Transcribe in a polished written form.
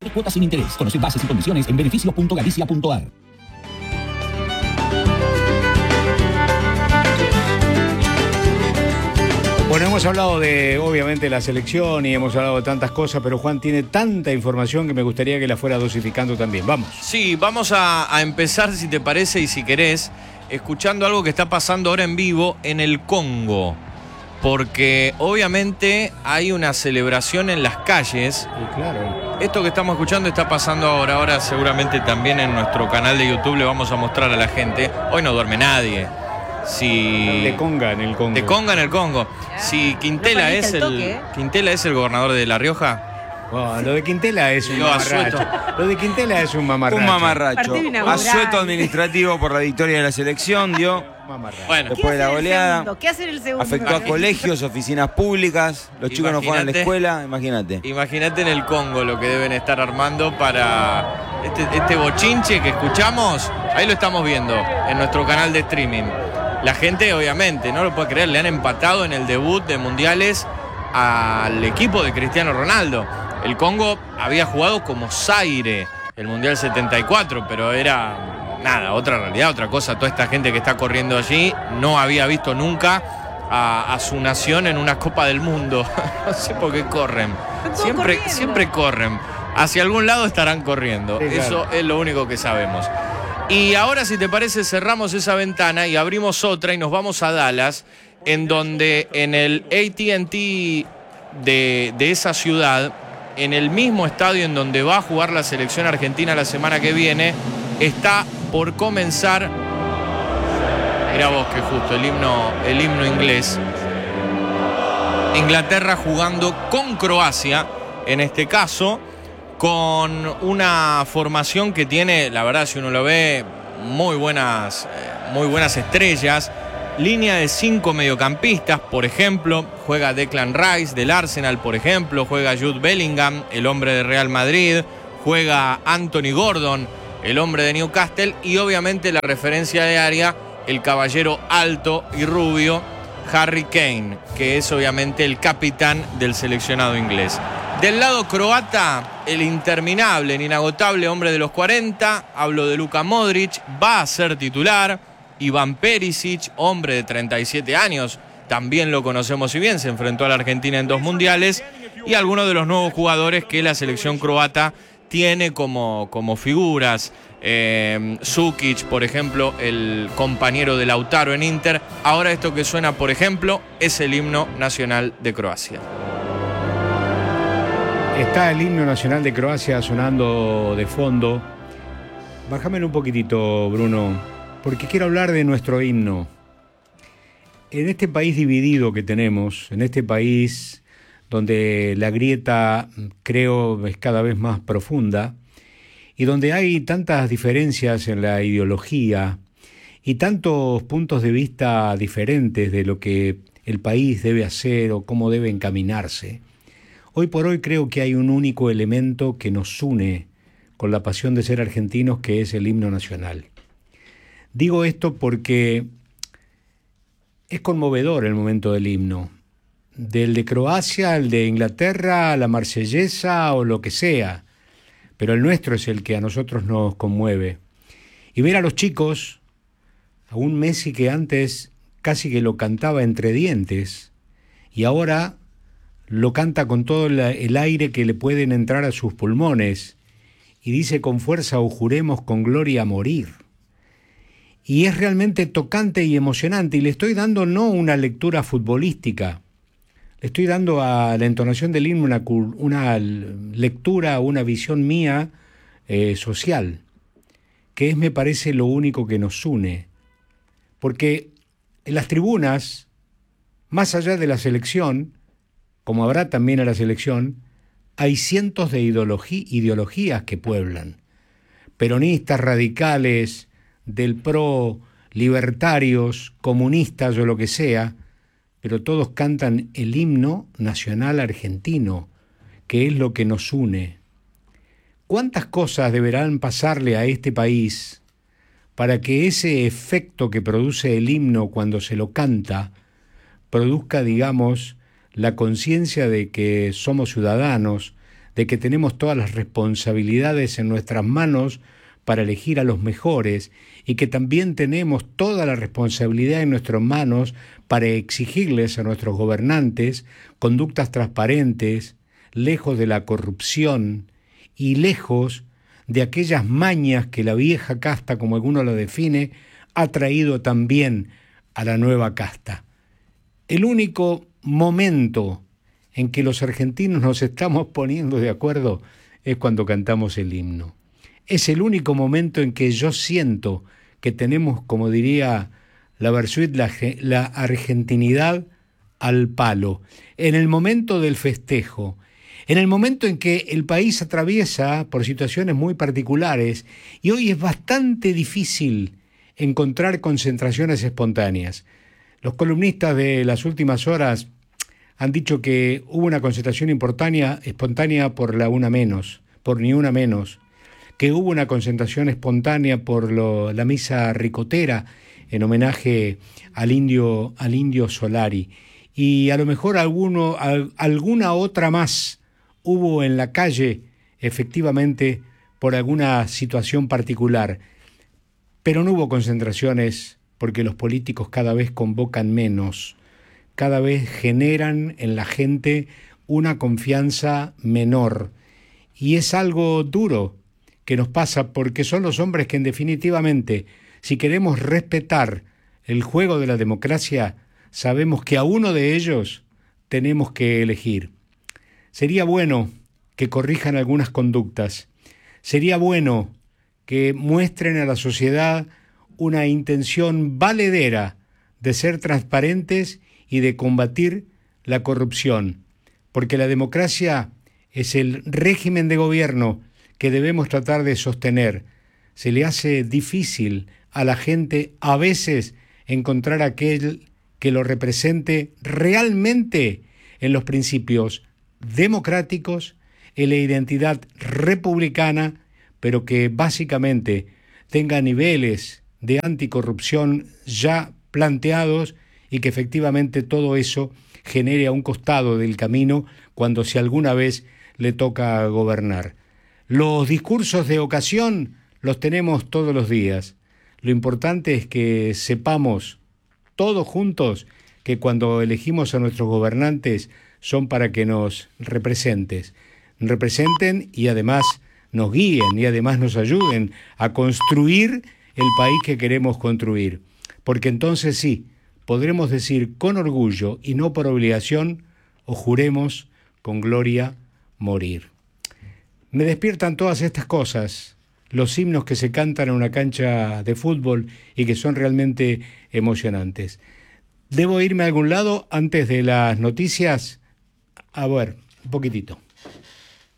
cuotas sin interés. Conoce bases y condiciones en beneficios.galicia.ar. Bueno, hemos hablado de, obviamente, la selección y hemos hablado de tantas cosas, pero Juan tiene tanta información que me gustaría que la fuera dosificando también. Vamos. Sí, vamos a empezar, si te parece y si querés, escuchando algo que está pasando ahora en vivo en el Congo. Porque obviamente hay una celebración en las calles. Y claro. Esto que estamos escuchando está pasando ahora. Ahora seguramente también en nuestro canal de YouTube le vamos a mostrar a la gente. Hoy no duerme nadie. De conga en el Congo. De conga en el Congo. Si Quintela es Quintela es el gobernador de La Rioja. Bueno, lo de Quintela es un mamarracho. Lo de Quintela es un mamarracho. Un mamarracho. Asueto administrativo por la victoria de la selección, dio. Bueno, después de la goleada. ¿Qué hace el segundo? Afectó a colegios, oficinas públicas. Los chicos no fueron a la escuela, imagínate. Imagínate en el Congo lo que deben estar armando para este bochinche que escuchamos. Ahí lo estamos viendo en nuestro canal de streaming. La gente, obviamente, no lo puede creer, le han empatado en el debut de mundiales al equipo de Cristiano Ronaldo. El Congo había jugado como Zaire el Mundial 74, pero era nada, otra realidad, otra cosa. Toda esta gente que está corriendo allí no había visto nunca a su nación en una Copa del Mundo. No sé por qué corren. Siempre corren. Hacia algún lado estarán corriendo. Sí, claro. Eso es lo único que sabemos. Y ahora, si te parece, cerramos esa ventana y abrimos otra y nos vamos a Dallas, en donde en el AT&T de esa ciudad, en el mismo estadio en donde va a jugar la selección argentina la semana que viene, está por comenzar, mirá vos que justo, el himno inglés. Inglaterra jugando con Croacia, en este caso, con una formación que tiene, la verdad, si uno lo ve, muy buenas estrellas. Línea de 5 mediocampistas, por ejemplo, juega Declan Rice del Arsenal, por ejemplo, juega Jude Bellingham, el hombre de Real Madrid, juega Anthony Gordon, el hombre de Newcastle, y obviamente la referencia de área, el caballero alto y rubio, Harry Kane, que es obviamente el capitán del seleccionado inglés. Del lado croata, el interminable, el inagotable hombre de los 40, hablo de Luka Modric, va a ser titular. Iván Perisic, hombre de 37 años, también lo conocemos y bien, se enfrentó a la Argentina en 2 mundiales, y algunos de los nuevos jugadores que la selección croata tiene como figuras. Sukic, por ejemplo, el compañero de Lautaro en Inter. Ahora esto que suena, por ejemplo, es el himno nacional de Croacia. Está el himno nacional de Croacia sonando de fondo. Bájamelo un poquitito, Bruno, porque quiero hablar de nuestro himno. En este país dividido que tenemos, en este país donde la grieta, creo, es cada vez más profunda, y donde hay tantas diferencias en la ideología y tantos puntos de vista diferentes de lo que el país debe hacer o cómo debe encaminarse, hoy por hoy creo que hay un único elemento que nos une con la pasión de ser argentinos, que es el himno nacional. Digo esto porque es conmovedor el momento del himno, del de Croacia, el de Inglaterra, la marsellesa o lo que sea, pero el nuestro es el que a nosotros nos conmueve. Y ver a los chicos, a un Messi que antes casi que lo cantaba entre dientes y ahora lo canta con todo el aire que le pueden entrar a sus pulmones y dice con fuerza: o juremos con gloria morir. Y es realmente tocante y emocionante, y le estoy dando no una lectura futbolística, le estoy dando a la entonación del himno una lectura, una visión mía social, que es, me parece, lo único que nos une. Porque en las tribunas, más allá de la selección, como habrá también a la selección, hay cientos de ideologías que pueblan. Peronistas, radicales, del pro, libertarios, comunistas o lo que sea, pero todos cantan el himno nacional argentino, que es lo que nos une. ¿Cuántas cosas deberán pasarle a este país para que ese efecto que produce el himno cuando se lo canta produzca, digamos, la conciencia de que somos ciudadanos, de que tenemos todas las responsabilidades en nuestras manos para elegir a los mejores y que también tenemos toda la responsabilidad en nuestras manos para exigirles a nuestros gobernantes conductas transparentes, lejos de la corrupción y lejos de aquellas mañas que la vieja casta, como alguno lo define, ha traído también a la nueva casta. El único momento en que los argentinos nos estamos poniendo de acuerdo es cuando cantamos el himno. Es el único momento en que yo siento que tenemos, como diría la Versuit, la argentinidad al palo. En el momento del festejo, en el momento en que el país atraviesa por situaciones muy particulares y hoy es bastante difícil encontrar concentraciones espontáneas. Los columnistas de las últimas horas han dicho que hubo una concentración espontánea por la una menos, por ni una menos, que hubo una concentración espontánea por la misa ricotera en homenaje al indio Solari. Y a lo mejor alguna otra más hubo en la calle, efectivamente, por alguna situación particular. Pero no hubo concentraciones porque los políticos cada vez convocan menos, cada vez generan en la gente una confianza menor. Y es algo duro que nos pasa porque son los hombres que, en definitivamente, si queremos respetar el juego de la democracia, sabemos que a uno de ellos tenemos que elegir. Sería bueno que corrijan algunas conductas. Sería bueno que muestren a la sociedad una intención valedera de ser transparentes y de combatir la corrupción, porque la democracia es el régimen de gobierno que debemos tratar de sostener. Se le hace difícil a la gente a veces encontrar aquel que lo represente realmente en los principios democráticos, en la identidad republicana, pero que básicamente tenga niveles de anticorrupción ya planteados y que efectivamente todo eso genere a un costado del camino cuando si alguna vez le toca gobernar. Los discursos de ocasión los tenemos todos los días. Lo importante es que sepamos todos juntos que cuando elegimos a nuestros gobernantes son para que nos representen y además nos guíen y además nos ayuden a construir el país que queremos construir. Porque entonces sí, podremos decir con orgullo y no por obligación, o juremos con gloria morir. Me despiertan todas estas cosas, los himnos que se cantan en una cancha de fútbol y que son realmente emocionantes. ¿Debo irme a algún lado antes de las noticias? A ver, un poquitito.